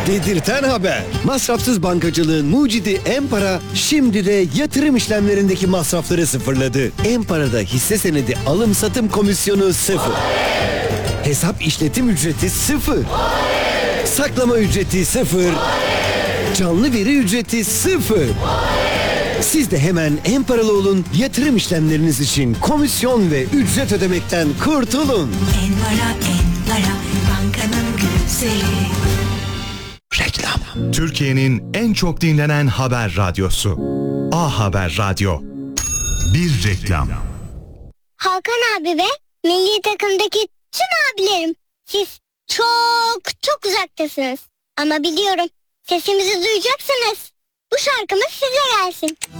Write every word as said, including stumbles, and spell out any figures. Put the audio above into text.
Dedirten haber. Masrafsız bankacılığın mucidi Empara şimdi de yatırım işlemlerindeki masrafları sıfırladı. Empara'da hisse senedi alım satım komisyonu sıfır. Hesap işletim ücreti sıfır. Saklama ücreti sıfır. Canlı veri ücreti sıfır. Siz de hemen Emparalı olun, yatırım işlemleriniz için komisyon ve ücret ödemekten kurtulun. Enpara, Enpara, bankanın güzeli. Reklam. Türkiye'nin en çok dinlenen haber radyosu. A Haber Radyo. Bir reklam. Hakan abi ve milli takımdaki tüm abilerim. Siz çok çok uzaktasınız. Ama biliyorum sesimizi duyacaksınız. Bu şarkımız size gelsin.